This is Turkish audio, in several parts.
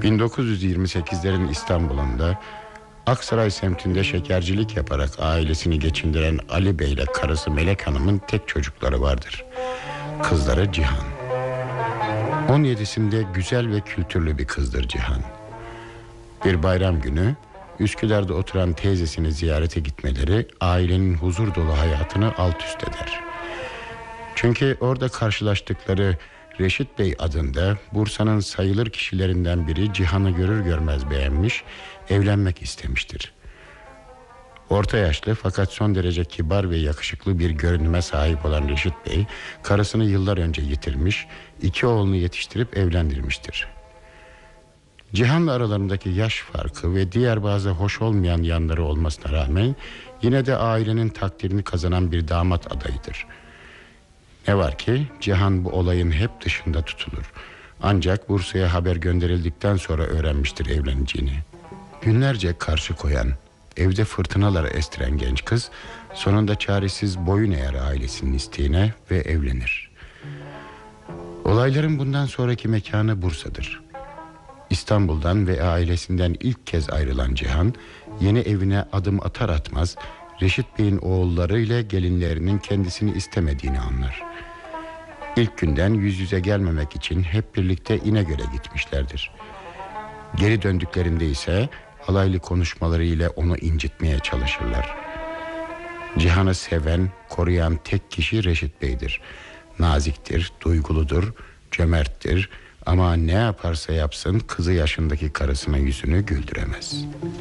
1928'lerin İstanbul'unda Aksaray semtinde şekercilik yaparak ailesini geçindiren Ali Bey ile karısı Melek Hanım'ın tek çocukları vardır. Kızları Cihan. 17'sinde güzel ve kültürlü bir kızdır Cihan. Bir bayram günü Üsküdar'da oturan teyzesini ziyarete gitmeleri ailenin huzur dolu hayatını alt üst eder. Çünkü orada karşılaştıkları Reşit Bey adında Bursa'nın sayılır kişilerinden biri Cihan'ı görür görmez beğenmiş, evlenmek istemiştir. Orta yaşlı fakat son derece kibar ve yakışıklı bir görünüme sahip olan Reşit Bey, karısını yıllar önce yitirmiş, 2 oğlunu yetiştirip evlendirmiştir. Cihan'la aralarındaki yaş farkı ve diğer bazı hoş olmayan yanları olmasına rağmen yine de ailenin takdirini kazanan bir damat adayıdır. Ne var ki Cihan bu olayın hep dışında tutulur. Ancak Bursa'ya haber gönderildikten sonra öğrenmiştir evleneceğini. Günlerce karşı koyan, evde fırtınalar estiren genç kız sonunda çaresiz boyun eğer ailesinin isteğine ve evlenir. Olayların bundan sonraki mekanı Bursa'dır. İstanbul'dan ve ailesinden ilk kez ayrılan Cihan, yeni evine adım atar atmaz Reşit Bey'in oğulları ile gelinlerinin kendisini istemediğini anlar. İlk günden yüz yüze gelmemek için hep birlikte İnegöl'e gitmişlerdir. Geri döndüklerinde ise alaylı konuşmalarıyla onu incitmeye çalışırlar. Cihan'ı seven, koruyan tek kişi Reşit Bey'dir. Naziktir, duyguludur, cömerttir ama ne yaparsa yapsın kızı yaşındaki karısının yüzünü güldüremez.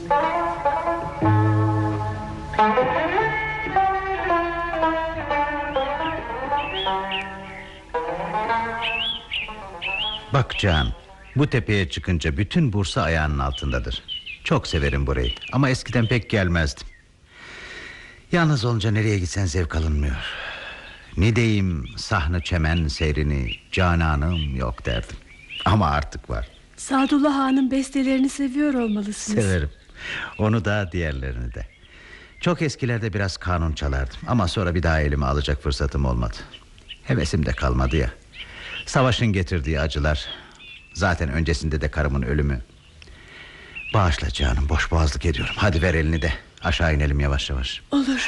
Bak Can, bu tepeye çıkınca bütün Bursa ayağının altındadır. Çok severim burayı ama eskiden pek gelmezdim. Yalnız olunca nereye gitsen zevk alınmıyor. Ne diyeyim, sahne çemen seyrini, cananım yok derdim. Ama artık var. Sadullah Ağa'nın bestelerini seviyor olmalısınız. Severim, onu da diğerlerini de. Çok eskilerde biraz kanun çalardım ama sonra bir daha elime alacak fırsatım olmadı. Hevesim de kalmadı ya. Savaşın getirdiği acılar, zaten öncesinde de karımın ölümü. Bağışla canım, boş boğazlık ediyorum. Hadi ver elini de aşağı inelim yavaş yavaş. Olur.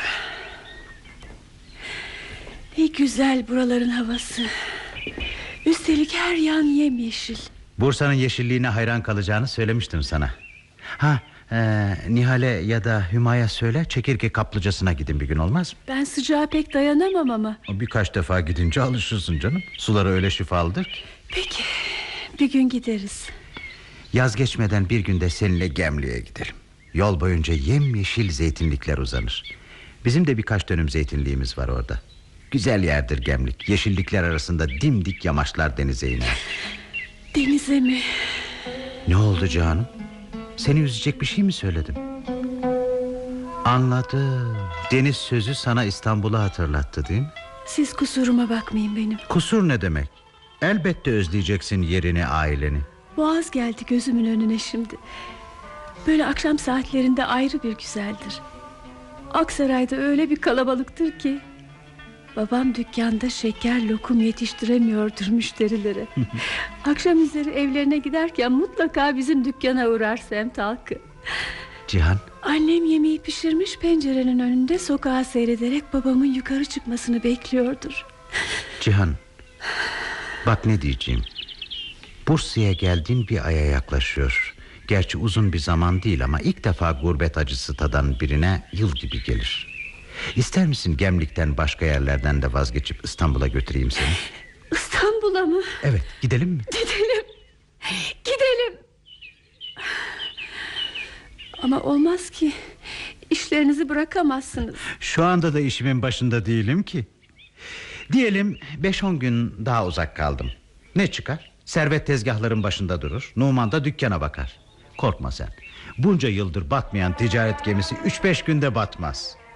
Ne güzel buraların havası. Üstelik her yan yemyeşil. Bursa'nın yeşilliğine hayran kalacağını söylemiştim sana. Nihal'e ya da Hüma'ya söyle, Çekirge kaplıcasına gidin bir gün, olmaz mı? Ben sıcağa pek dayanamam ama. Birkaç defa gidince alışırsın canım. Suları öyle şifalıdır ki. Peki, bir gün gideriz. Yaz geçmeden bir günde seninle Gemli'ye gidelim. Yol boyunca yemyeşil zeytinlikler uzanır. Bizim de birkaç dönüm zeytinliğimiz var orada. Güzel yerdir Gemlik. Yeşillikler arasında dimdik yamaçlar denize iner. Denize mi? Ne oldu canım? Seni üzecek bir şey mi söyledim? Anladım. Deniz sözü sana İstanbul'u hatırlattı değil mi? Siz kusuruma bakmayın benim. Kusur ne demek? Elbette özleyeceksin yerini, aileni. Boğaz geldi gözümün önüne şimdi. Böyle akşam saatlerinde ayrı bir güzeldir. Aksaray'da öyle bir kalabalıktır ki. Babam dükkanda şeker lokum yetiştiremiyordur müşterilere. Akşam üzeri evlerine giderken mutlaka bizim dükkana uğrar semt halkı. Cihan. Annem yemeği pişirmiş, pencerenin önünde sokağa seyrederek babamın yukarı çıkmasını bekliyordur. Cihan, bak ne diyeceğim. Bursa'ya geldiğin bir aya yaklaşıyor. Gerçi uzun bir zaman değil ama ilk defa gurbet acısı tadan birine yıl gibi gelir. İster misin Gemlik'ten başka yerlerden de vazgeçip İstanbul'a götüreyim seni? İstanbul'a mı? Evet, gidelim mi? Gidelim. Ama olmaz ki. İşlerinizi bırakamazsınız. Şu anda da işimin başında değilim ki. Diyelim 5-10 gün daha uzak kaldım. Ne çıkar? Servet tezgahların başında durur, Numan da dükkana bakar. Korkma sen. Bunca yıldır batmayan ticaret gemisi 3-5 günde batmaz.